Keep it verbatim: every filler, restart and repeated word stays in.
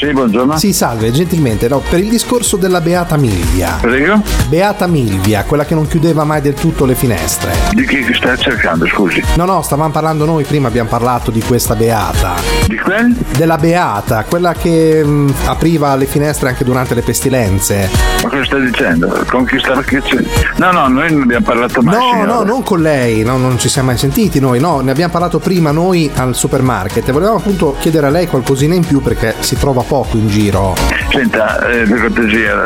Sì, buongiorno. Sì, salve, gentilmente, no, per il discorso della Beata Milvia. Prego? Beata Milvia, quella che non chiudeva mai del tutto le finestre. Di chi stai cercando, scusi? No, no, stavamo parlando noi, prima abbiamo parlato di questa Beata. Di quel? Della Beata, quella che mh, apriva le finestre anche durante le pestilenze. Ma cosa stai dicendo? Con chi sta che c'è? No, no, noi non abbiamo parlato mai. No, signore. no, non con lei, no, non ci siamo mai sentiti noi, no, ne abbiamo parlato prima noi al supermarket e volevamo appunto chiedere a lei qualcosina in più perché si trova poco in giro. Senta, eh, per cortesia,